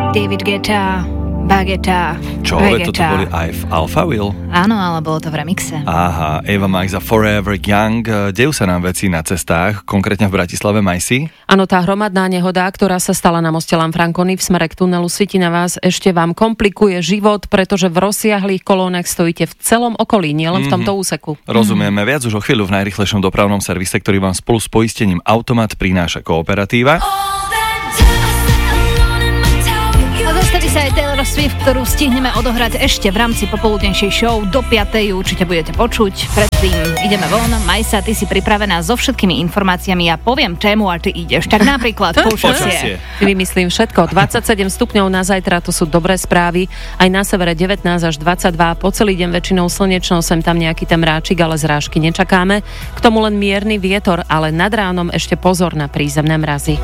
David Guetta, Bagetta, Čo, ale toto boli aj v Alpha Will? Áno, ale bolo to v remixe. Aha, Eva Max a Forever Young. Dejú sa nám veci na cestách, konkrétne v Bratislave, Majsi? Áno, tá hromadná nehoda, ktorá sa stala na moste Lanfranconi v smere k tunelu Svitina vás ešte vám komplikuje život, pretože v rozsiahlých kolónach stojíte v celom okolí, nielen v tomto úseku. Rozumieme, viac už o chvíľu v najrýchlejšom dopravnom servise, ktorý vám spolu s poistením Automat prináša Kooperatíva. Zastaví sa aj Taylor Swift, ktorú stihneme odohrať ešte v rámci popoludnejšej show do 5. Určite budete počuť. Predtým ideme von. Majsa, ty si pripravená so všetkými informáciami. Ja poviem tému a ty ideš. Tak napríklad počasie. Vymyslím všetko. 27 stupňov na zajtra, to sú dobré správy. Aj na severe 19 až 22. Po celý deň väčšinou slnečno, sem tam nejaký temráčik, ale zrážky nečakáme. K tomu len mierny vietor, ale nad ránom ešte pozor na prízemné mrazy.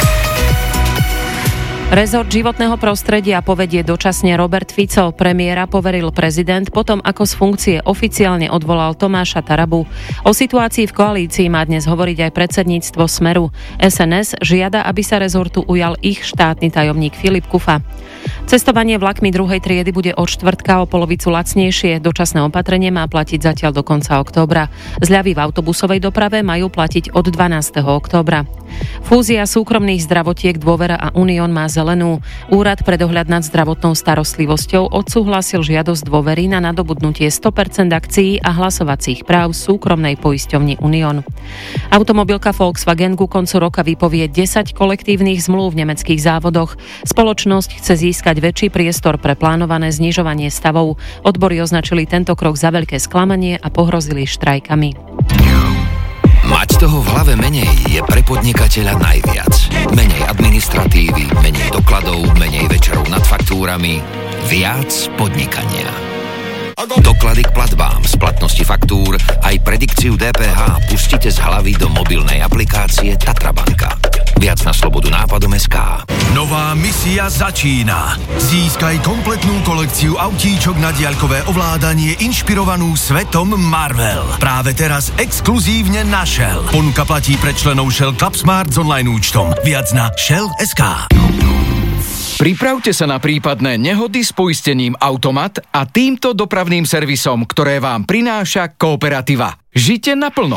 Rezort životného prostredia povedie dočasne Robert Fico. Premiéra poveril prezident potom, ako z funkcie oficiálne odvolal Tomáša Tarabu. O situácii v koalícii má dnes hovoriť aj predsedníctvo Smeru. SNS žiada, aby sa rezortu ujal ich štátny tajomník Filip Kufa. Cestovanie vlakmi druhej triedy bude od štvrtka o polovicu lacnejšie. Dočasné opatrenie má platiť zatiaľ do konca októbra. Zľavy v autobusovej doprave majú platiť od 12. októbra. Fúzia súkromných zdravotiek Dôvera a Unión má zelenú. Úrad pre dohľad nad zdravotnou starostlivosťou odsúhlasil žiadosť Dôvery na nadobudnutie 100% akcií a hlasovacích práv súkromnej poisťovni Unión. Automobilka Volkswagen ku koncu roka vypovie 10 kolektívnych zmluv v nemeckých závodoch. Spoločnosť chce získať väčší priestor pre plánované znižovanie stavov. Odbory označili tento krok za veľké sklamanie a pohrozili štrajkami. Mať toho v hlave menej je pre podnikateľa najviac. Menej administratívy, menej dokladov, menej večerov nad faktúrami, viac podnikania. Doklady k platbám, splatnosti faktúr, aj predikciu DPH pustite z hlavy do mobilnej aplikácie Tatrabanka. Viac na slobodu nápadom.sk. Nová misia začína. Získaj kompletnú kolekciu autíčok na diaľkové ovládanie inšpirovanú svetom Marvel. Práve teraz exkluzívne na Shell. Ponuka platí pre členov Shell Club Smart s online účtom. Viac na Shell.sk. Pripravte sa na prípadné nehody s poistením Automat a týmto dopravným servisom, ktoré vám prináša Kooperatíva. Žite naplno.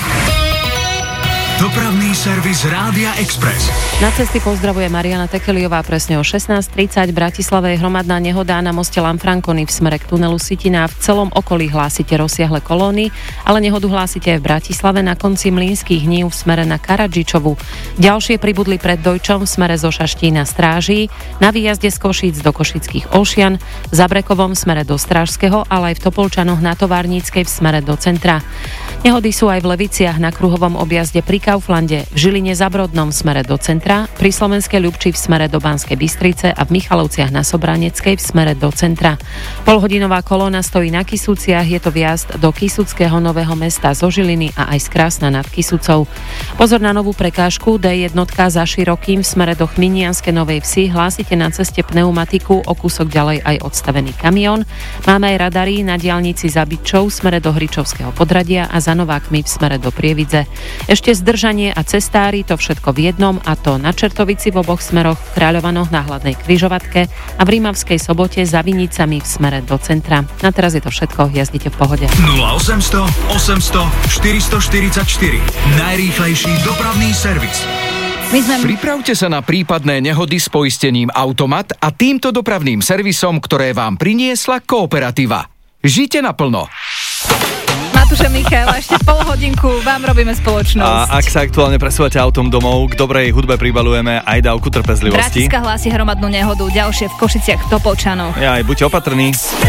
Dopravný servis Rádia Express. Na cesty pozdravuje Mariana Tekeliová. Presne o 16:30 v Bratislave je hromadná nehoda na moste Lanfranconi v smere k tunelu Svitina. V celom okolí hlásite rozsiahle kolóny, ale nehodu hlásite aj v Bratislave na konci Mlynských hnív v smere na Karadžičovu. Ďalšie pribudli pred Dojčom v smere zo Šaštína Stráží, na výjazde z Košíc do Košických Olšian, v Zabrekovom v smere do Strážskeho, ale aj v Topolčanoch na Továrníckej v smere do centra. Nehody sú aj v Leviciach na kruhovom objazde pri Kauflande, v Žiline Zabrodnom v smere do centra, pri Slovenskej Ľubči v smere do Banskej Bystrice a v Michalovciach na Sobraneckej v smere do centra. Polhodinová kolóna stojí na Kisúciach, je to vjazd do Kisuckého Nového Mesta zo Žiliny a aj z Krásna nad Kisucou. Pozor na novú prekážku, D1 za Širokým v smere do Chminianskej Novej Vsi, hlásite na ceste pneumatiku, o kúsok ďalej aj odstavený kamión. Máme aj radary na diaľnici za Bytčou v smere do Hričovského Podradia a za Novákmi v smere do Prievidze. Ešte zdržanie a cestári, to všetko v jednom, a to na Čertovici v oboch smeroch, v Kráľovanoch na Hladnej križovatke a v Rímavskej Sobote za Vinicami v smere do centra. Na teraz je to všetko, jazdite v pohode. 0800 800 444. Najrýchlejší dopravný servis. Pripravte sa na prípadné nehody s poistením Automat a týmto dopravným servisom, ktoré vám priniesla Kooperatíva. Žite naplno. Matúš a Michal, ešte pol hodinku vám robíme spoločnosť. A ak sa aktuálne presúvate autom domov, k dobrej hudbe pribaľujeme aj dávku trpezlivosti. Bratiska hlási hromadnú nehodu, ďalšie v Košiciach v Topolčanoch. Buďte opatrní.